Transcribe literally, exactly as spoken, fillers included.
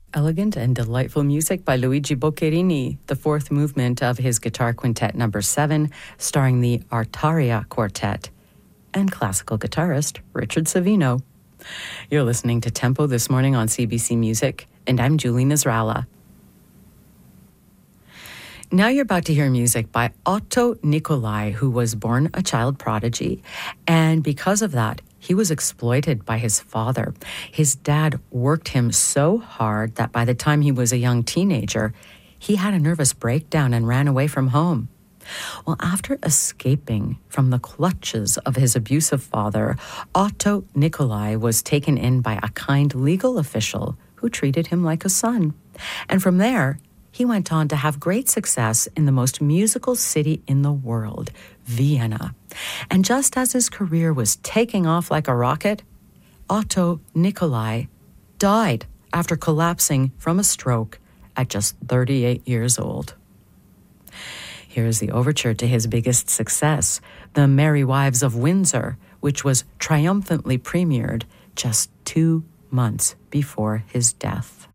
Elegant and delightful music by Luigi Boccherini, the fourth movement of his Guitar Quintet number seven, starring the Artaria Quartet, and classical guitarist Richard Savino. You're listening to Tempo this morning on C B C Music, and I'm Julie Nasrallah. Now you're about to hear music by Otto Nicolai, who was born a child prodigy, and because of that, he was exploited by his father. His dad worked him so hard that by the time he was a young teenager, he had a nervous breakdown and ran away from home. Well, after escaping from the clutches of his abusive father, Otto Nicolai was taken in by a kind legal official who treated him like a son. And from there, he went on to have great success in the most musical city in the world, Vienna. And just as his career was taking off like a rocket, Otto Nicolai died after collapsing from a stroke at just thirty-eight years old. Here's the overture to his biggest success, The Merry Wives of Windsor, which was triumphantly premiered just two months before his death.